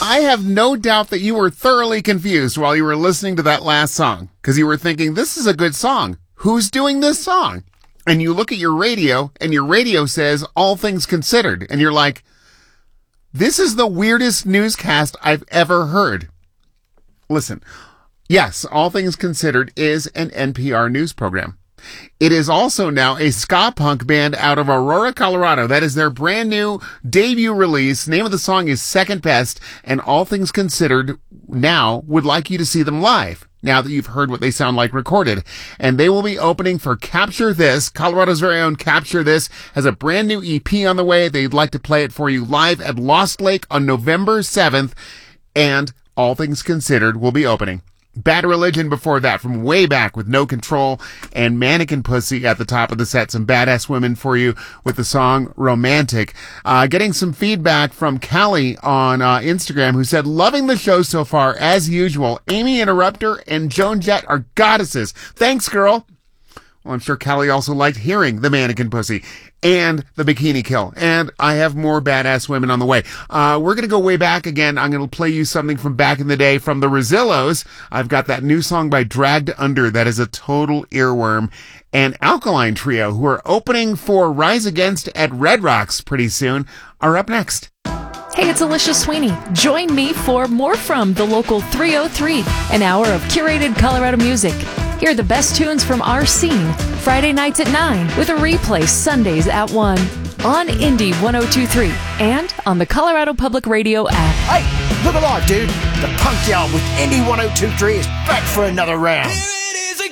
I have no doubt that you were thoroughly confused while you were listening to that last song, because you were thinking, this is a good song. Who's doing this song? And you look at your radio, and your radio says, All Things Considered. And you're like, this is the weirdest newscast I've ever heard. Listen, yes, All Things Considered is an NPR news program. It is also now a ska punk band out of Aurora, Colorado. That is their brand new debut release. Name of the song is Second Best, and All Things Considered now would like you to see them live, now that you've heard what they sound like recorded. And they will be opening for Capture This. Colorado's very own Capture This has a brand new EP on the way. They'd like to play it for you live at Lost Lake on November 7th, and All Things Considered will be opening. Bad Religion before that, from way back with No Control, and Mannequin Pussy at the top of the set. Some badass women for you with the song Romantic. Getting some feedback from Callie on Instagram, who said, loving the show so far, as usual. Amy Interrupter and Joan Jett are goddesses. Thanks, girl. Well, I'm sure Callie also liked hearing the Mannequin Pussy and the Bikini Kill. And I have more badass women on the way. We're going to go way back again. I'm going to play you something from back in the day from the Rosillos. I've got that new song by Dragged Under that is a total earworm. And Alkaline Trio, who are opening for Rise Against at Red Rocks pretty soon, are up next. Hey, it's Alicia Sweeney. Join me for more from the local 303, an hour of curated Colorado music. Hear the best tunes from our scene, Friday nights at 9, with a replay Sundays at 1, on Indie 102.3, and on the Colorado Public Radio app. Hey, look alive, dude. The Punk Yard with Indie 102.3 is back for another round.